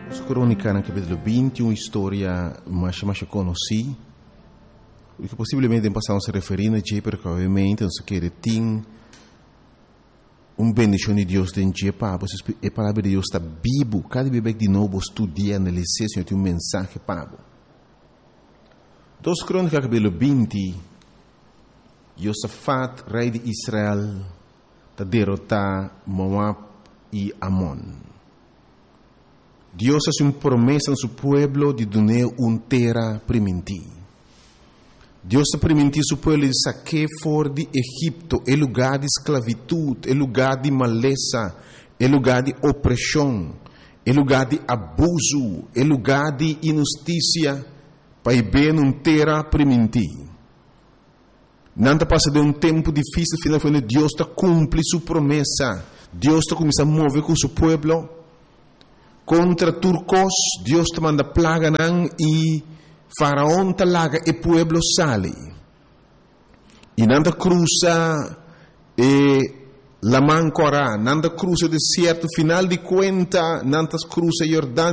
Os crônicas no capítulo 20, uma história mais conhecida, que possivelmente passamos a referir a Jé, porque obviamente não se quer ter bendição de Deus dentro de Jé, a palavra de Deus está vivo, cada vez de novo estudia, analisar, Senhor, tem mensagem para Dos crônicas capítulo 20, Josafat, rei de Israel, está derrotar Moab e Amon. Deus hace uma promessa a seu povo de dar uma terra primitiva. Deus permitiu seu povo de sacar fora de Egipto, o lugar de esclavitud, o lugar de maleza, o lugar de opressão, o lugar de abuso, o lugar de injustiça, para ver uma terra primitiva. Não passa de um tempo difícil, finalmente Deus está cumpre sua promessa. Deus está começando a mover com seu povo. Contra turcos, Deus te manda plaga e faraón te laga e pueblo sale. E nanda cruza la mancora, nanda cruza o deserto, final de conta, nanda cruza Jordão